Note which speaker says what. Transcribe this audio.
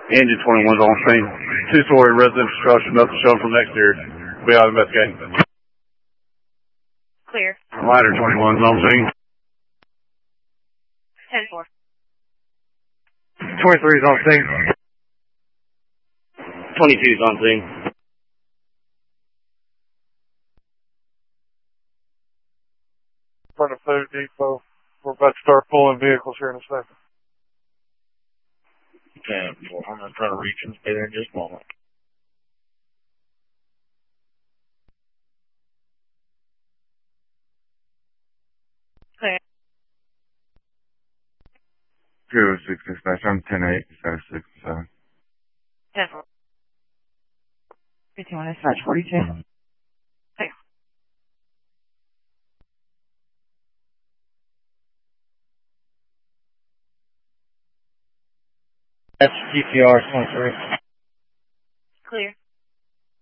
Speaker 1: Engine 21's on scene. Two-story residential structure, nothing shown from the exterior. We are investigating.
Speaker 2: Clear.
Speaker 1: Rider 21's on scene.
Speaker 2: 10-4.
Speaker 1: 23's on scene.
Speaker 3: 22's on scene.
Speaker 4: Front of Food Depot. We're about to start pulling vehicles here in a second.
Speaker 3: 10-4. I'm going to try to reach and stay there in just a moment.
Speaker 2: Clear.
Speaker 5: 206 dispatch. I'm 10-8, status 6 7.
Speaker 2: 10-4.
Speaker 6: 51 dispatch 42.
Speaker 2: Clear.
Speaker 3: That's GPR 23.
Speaker 2: Clear.